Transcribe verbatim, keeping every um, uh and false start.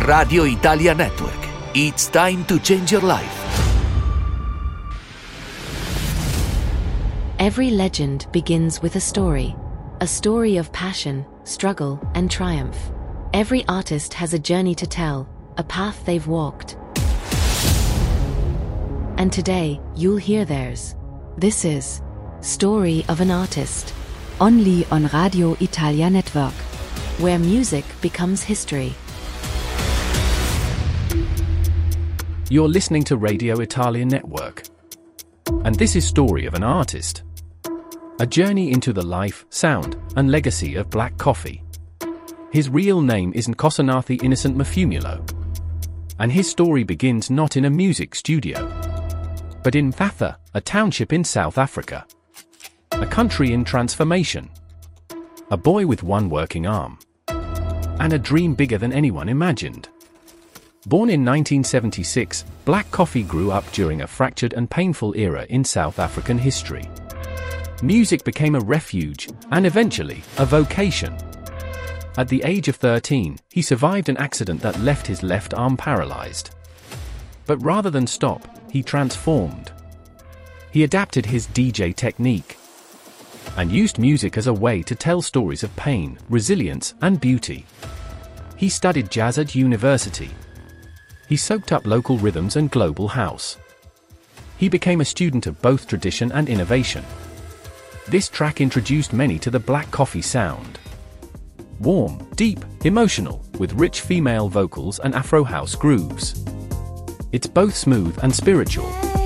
Radio Italia Network. It's time to change your life. Every legend begins with a story. A story of passion, struggle, and triumph. Every artist has a journey to tell, a path they've walked. And today, you'll hear theirs. This is Story of an Artist. Only on Radio Italia Network. Where music becomes history. You're listening to Radio Italia Network. And this is Story of an Artist. A journey into the life, sound, and legacy of Black Coffee. His real name is Nkosanathi Innocent Mafumulo. And his story begins not in a music studio, but in Mfatha, a township in South Africa. A country in transformation. A boy with one working arm. And a dream bigger than anyone imagined. Born in nineteen seventy-six, Black Coffee grew up during a fractured and painful era in South African history. Music became a refuge, and eventually, a vocation. At the age of thirteen, he survived an accident that left his left arm paralyzed. But rather than stop, he transformed. He adapted his D J technique, and used music as a way to tell stories of pain, resilience, and beauty. He studied jazz at university. He soaked up local rhythms and global house. He became a student of both tradition and innovation. This track introduced many to the Black Coffee sound. Warm, deep, emotional, with rich female vocals and Afro house grooves. It's both smooth and spiritual.